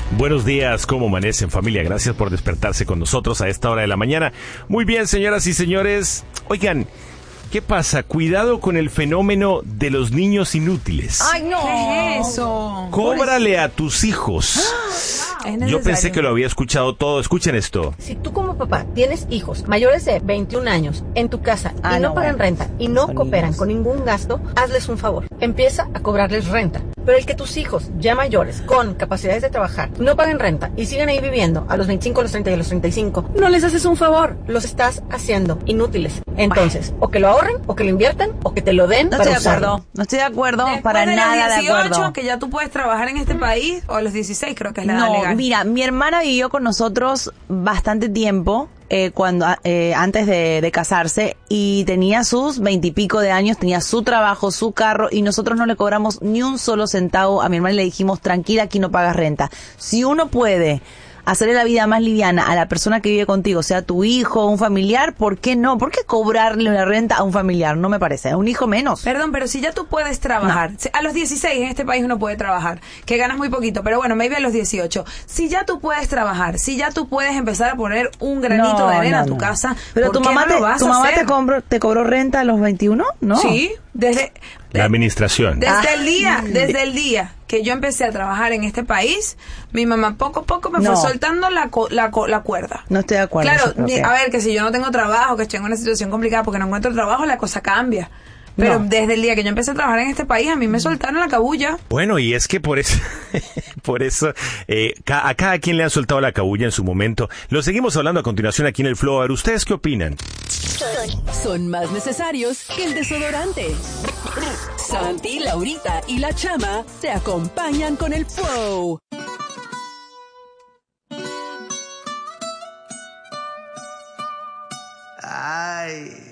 Buenos días, ¿cómo amanecen, familia? Gracias por despertarse con nosotros a esta hora de la mañana. Muy bien, señoras y señores. Oigan, ¿qué pasa? Cuidado con el fenómeno de los niños inútiles. ¡Ay, no! ¿Qué es eso? Cóbrale a tus hijos. Yo pensé que lo había escuchado todo. Escuchen esto. Si tú como papá tienes hijos mayores de 21 años en tu casa y no pagan renta y no cooperan con ningún gasto, hazles un favor. Empieza a cobrarles renta. Pero el que tus hijos ya mayores, con capacidades de trabajar, no paguen renta y sigan ahí viviendo a los 25, a los 30 y a los 35, no les haces un favor. Los estás haciendo inútiles. Entonces, o que lo ahorren, o que lo inviertan, o que te lo den para usarlo. No estoy de acuerdo, Después para de nada los 18, de acuerdo. que ya tú puedes trabajar en este país, o a los 16 creo que es la edad No, legal. mira, mi hermana vivió con nosotros bastante tiempo cuando antes de casarse y tenía sus 20 y pico de años, tenía su trabajo, su carro y nosotros no le cobramos ni un solo centavo a mi hermana y le dijimos, tranquila, aquí no pagas renta. Si uno puede hacerle la vida más liviana a la persona que vive contigo, sea tu hijo, un familiar, ¿por qué no? ¿Por qué cobrarle una renta a un familiar? No me parece, a un hijo menos. Perdón, pero si ya tú puedes trabajar, a los 16 en este país uno puede trabajar, que ganas muy poquito, pero bueno, maybe a los 18. Si ya tú puedes trabajar, si ya tú puedes empezar a poner un granito de arena a tu casa, pero ¿por qué no lo vas a hacer? te cobró renta a los 21, ¿no? Sí, La administración. Desde el día que yo empecé a trabajar en este país, mi mamá poco a poco me fue soltando la cuerda. No estoy de acuerdo. Claro, a ver, que si yo no tengo trabajo, que estoy en una situación complicada porque no encuentro trabajo, la cosa cambia. Pero desde el día que yo empecé a trabajar en este país, a mí me soltaron la cabulla. Bueno, y es que por eso, a cada quien le han soltado la cabulla en su momento. Lo seguimos hablando a continuación aquí en el Flow. A ver, ¿ustedes qué opinan? Son más necesarios que el desodorante. Santi, Laurita y la Chama te acompañan con el Flow. Ay.